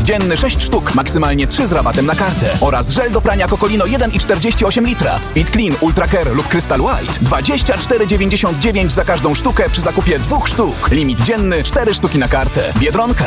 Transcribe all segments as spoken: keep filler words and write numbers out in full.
dzienny sześć sztuk, maksymalnie trzy z rabatem na kartę. Oraz żel do prania Cocolino jeden i czterdzieści osiem litra, Speed Clean, Ultra Care lub Crystal White dwadzieścia cztery dziewięćdziesiąt dziewięć za każdą sztukę przy zakupie dwóch sztuk. Limit dzienny cztery sztuki na kartę. Biedronka.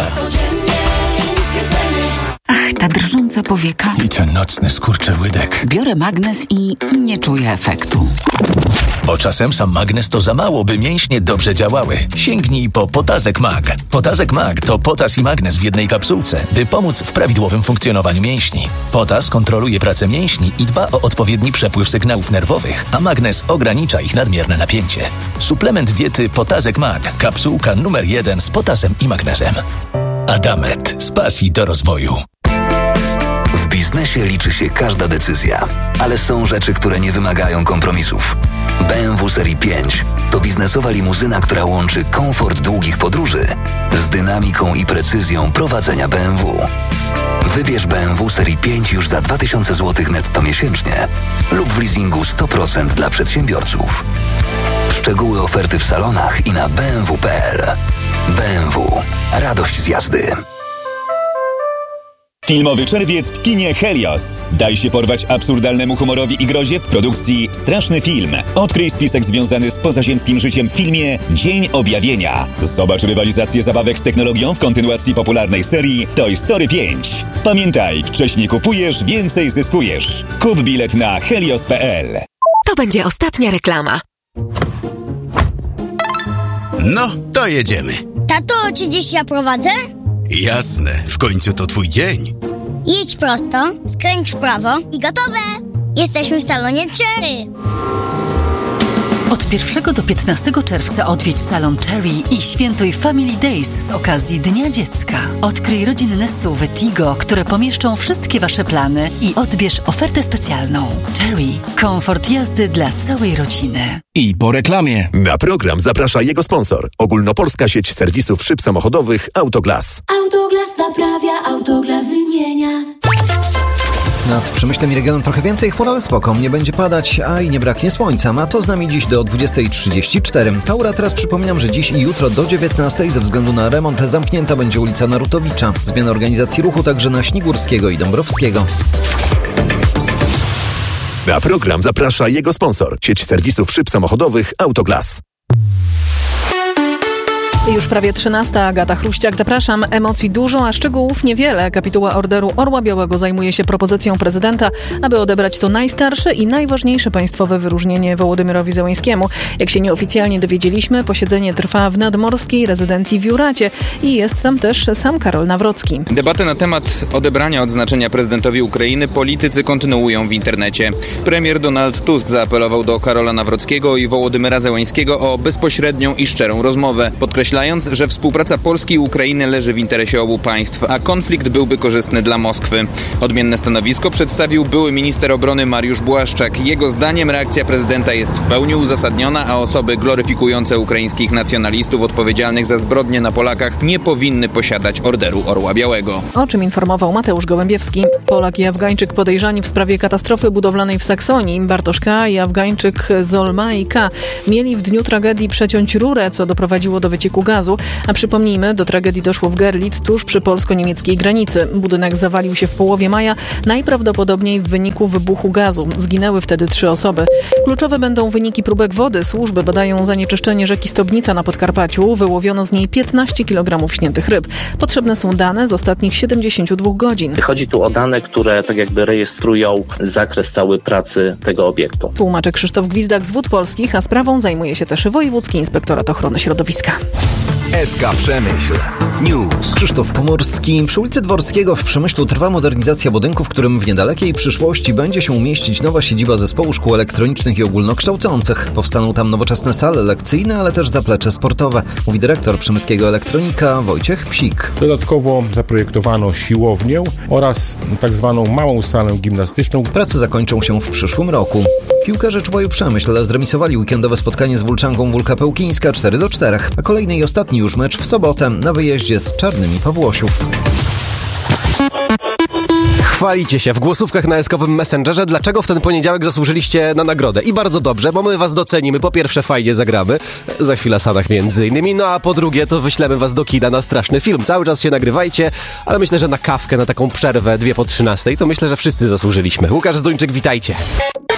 Ach, ta drżąca powieka. I ten nocny skurczy łydek. Biorę magnes i nie czuję efektu. Bo czasem sam magnes to za mało, by mięśnie dobrze działały. Sięgnij po Potazek Mag. Potazek Mag to potas i magnes w jednej kapsułce, by pomóc w prawidłowym funkcjonowaniu mięśni. Potas kontroluje pracę mięśni i dba o odpowiedni przepływ sygnałów nerwowych, a magnes ogranicza ich nadmierne napięcie. Suplement diety Potazek Mag. Kapsułka numer jeden z potasem i magnezem. Adamet. Z pasji do rozwoju. W biznesie liczy się każda decyzja, ale są rzeczy, które nie wymagają kompromisów. B M W Serii pięć to biznesowa limuzyna, która łączy komfort długich podróży z dynamiką i precyzją prowadzenia B M W. Wybierz B M W Serii pięć już za dwa tysiące złotych netto miesięcznie lub w leasingu sto procent dla przedsiębiorców. Szczegóły oferty w salonach i na b m w kropka p l. B M W. Radość z jazdy. Filmowy czerwiec w kinie Helios. Daj się porwać absurdalnemu humorowi i grozie w produkcji Straszny Film. Odkryj spisek związany z pozaziemskim życiem w filmie Dzień Objawienia. Zobacz rywalizację zabawek z technologią w kontynuacji popularnej serii Toy Story pięć. Pamiętaj, wcześniej kupujesz, więcej zyskujesz. Kup bilet na helios kropka p l. To będzie ostatnia reklama. No, to jedziemy. Tato, czy dziś ja prowadzę? Jasne, w końcu to twój dzień. Jedź prosto, skręć w prawo i gotowe! Jesteśmy w salonie Cherry. Od pierwszego do piętnastego czerwca odwiedź salon Cherry i świętuj Family Days z okazji Dnia Dziecka. Odkryj rodzinne S U V Tigo, które pomieszczą wszystkie Wasze plany i odbierz ofertę specjalną. Cherry. Komfort jazdy dla całej rodziny. I po reklamie. Na program zaprasza jego sponsor. Ogólnopolska sieć serwisów szyb samochodowych Autoglas. Autoglas naprawia, Autoglas wymienia. Nad Przemyślem i regionem trochę więcej chmur, ale spoko. Nie będzie padać, a i nie braknie słońca. Ma to z nami dziś do dwudziestej trzydzieści cztery. Taura, teraz przypominam, że dziś i jutro do dziewiętnastej ze względu na remont zamknięta będzie ulica Narutowicza. Zmiana organizacji ruchu także na Śnigórskiego i Dąbrowskiego. Na program zaprasza jego sponsor. Sieć serwisów szyb samochodowych Autoglas. Już prawie trzynasta. Agata Chruściak, zapraszam. Emocji dużo, a szczegółów niewiele. Kapituła Orderu Orła Białego zajmuje się propozycją prezydenta, aby odebrać to najstarsze i najważniejsze państwowe wyróżnienie Wołodymyrowi Zełenskiemu. Jak się nieoficjalnie dowiedzieliśmy, posiedzenie trwa w nadmorskiej rezydencji w Juracie i jest tam też sam Karol Nawrocki. Debatę na temat odebrania odznaczenia prezydentowi Ukrainy politycy kontynuują w internecie. Premier Donald Tusk zaapelował do Karola Nawrockiego i Wołodymyra Zełenskiego o bezpośrednią i szczerą rozmowę, podkreślając, że współpraca Polski i Ukrainy leży w interesie obu państw, a konflikt byłby korzystny dla Moskwy. Odmienne stanowisko przedstawił były minister obrony Mariusz Błaszczak. Jego zdaniem reakcja prezydenta jest w pełni uzasadniona, a osoby gloryfikujące ukraińskich nacjonalistów odpowiedzialnych za zbrodnie na Polakach nie powinny posiadać Orderu Orła Białego. O czym informował Mateusz Gołębiewski. Polak i Afgańczyk podejrzani w sprawie katastrofy budowlanej w Saksonii. Bartosz K. i Afgańczyk Zolmai K. mieli w dniu tragedii przeciąć rurę, co doprowadziło do wycieku gazu. A przypomnijmy, do tragedii doszło w Görlitz, tuż przy polsko-niemieckiej granicy. Budynek zawalił się w połowie maja, najprawdopodobniej w wyniku wybuchu gazu. Zginęły wtedy trzy osoby. Kluczowe będą wyniki próbek wody. Służby badają zanieczyszczenie rzeki Stobnica na Podkarpaciu. Wyłowiono z niej piętnaście kilogramów śniętych ryb. Potrzebne są dane z ostatnich siedemdziesięciu dwóch godzin. Chodzi tu o dane, które tak jakby rejestrują zakres całej pracy tego obiektu. Tłumaczy Krzysztof Gwizdak z Wód Polskich, a sprawą zajmuje się też Wojewódzki Inspektorat Ochrony Środowiska. S K Przemyśl News. Krzysztof Pomorski. Przy ulicy Dworskiego w Przemyślu trwa modernizacja budynku, w którym w niedalekiej przyszłości będzie się umieścić nowa siedziba zespołu szkół elektronicznych i ogólnokształcących. Powstaną tam nowoczesne sale lekcyjne, ale też zaplecze sportowe, mówi dyrektor Przemyskiego Elektronika Wojciech Psik. Dodatkowo zaprojektowano siłownię oraz tak zwaną małą salę gimnastyczną. Prace zakończą się w przyszłym roku. Piłkarze Czuwaju Przemyśl zremisowali weekendowe spotkanie z Wólczanką Wólka Pełkińska cztery do czterech, a kolejny i ostatni już mecz w sobotę na wyjeździe z Czarnymi Pawłosiów. Chwalicie się w głosówkach na eskowym Messengerze, dlaczego w ten poniedziałek zasłużyliście na nagrodę. I bardzo dobrze, bo my was docenimy. Po pierwsze fajnie zagramy, za chwilę Sanach między innymi, no a po drugie to wyślemy was do kina na straszny film. Cały czas się nagrywajcie, ale myślę, że na kawkę, na taką przerwę dwie po trzynastej, to myślę, że wszyscy zasłużyliśmy. Łukasz Zduńczyk, witajcie.